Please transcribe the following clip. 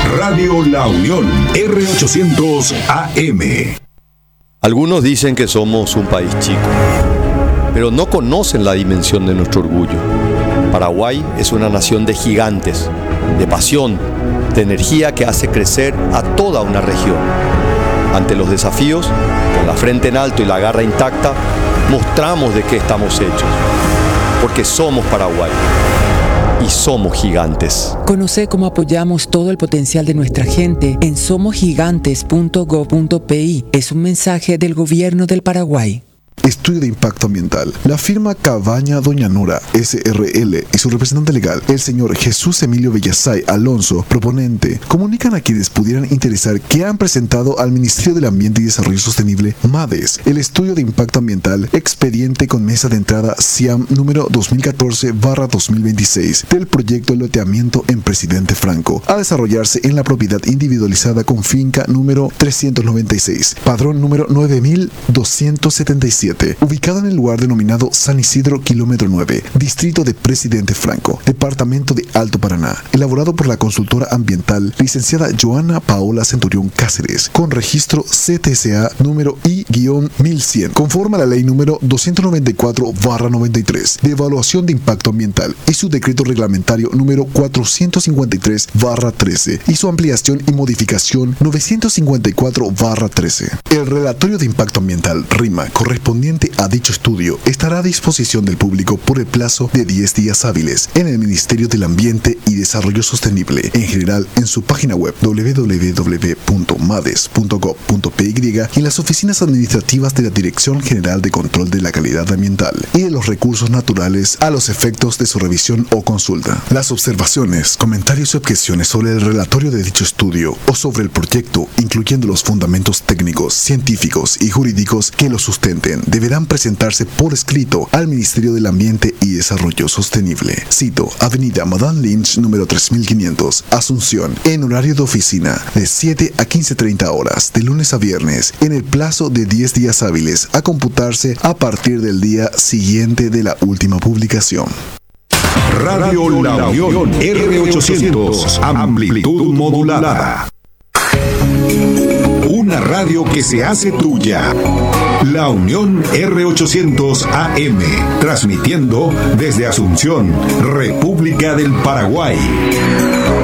Radio La Unión, R800 AM. Algunos dicen que somos un país chico, pero no conocen la dimensión de nuestro orgullo. Paraguay es una nación de gigantes, de pasión, de energía que hace crecer a toda una región. Ante los desafíos, con la frente en alto y la garra intacta, mostramos de qué estamos hechos. Porque somos Paraguay y somos gigantes. Conoce cómo apoyamos todo el potencial de nuestra gente en somosgigantes.gov.pi. Es un mensaje del Gobierno del Paraguay. Estudio de impacto ambiental. La firma Cabaña Doña Nora SRL y su representante legal, el señor Jesús Emilio Bellasay Alonso, proponente, comunican a quienes pudieran interesar que han presentado al Ministerio del Ambiente y Desarrollo Sostenible, MADES, el estudio de impacto ambiental, expediente con mesa de entrada CIAM número 2014-2026 del proyecto de loteamiento en Presidente Franco, a desarrollarse en la propiedad individualizada con finca número 396, padrón número 9277, ubicada en el lugar denominado San Isidro, kilómetro 9, distrito de Presidente Franco, departamento de Alto Paraná, elaborado por la consultora ambiental licenciada Joana Paola Centurión Cáceres, con registro CTSA número I-1100, conforme a la ley número 294/93 de evaluación de impacto ambiental y su decreto reglamentario número 453/13 y su ampliación y modificación 954/13. El relatorio de impacto ambiental RIMA correspondiente a dicho estudio estará a disposición del público por el plazo de 10 días hábiles en el Ministerio del Ambiente y Desarrollo Sostenible, en general en su página web www.mades.gov.py y en las oficinas administrativas de la Dirección General de Control de la Calidad Ambiental y de los Recursos Naturales a los efectos de su revisión o consulta. Las observaciones, comentarios y objeciones sobre el relatorio de dicho estudio o sobre el proyecto, incluyendo los fundamentos técnicos, científicos y jurídicos que lo sustenten, deberán presentarse por escrito al Ministerio del Ambiente y Desarrollo Sostenible. Cito, Avenida Madame Lynch, número 3500, Asunción, en horario de oficina, de 7 a 15:30 horas, de lunes a viernes, en el plazo de 10 días hábiles, a computarse a partir del día siguiente de la última publicación. Radio La Unión, R800, amplitud modulada. Una radio que se hace tuya. La Unión R800 AM, transmitiendo desde Asunción, República del Paraguay.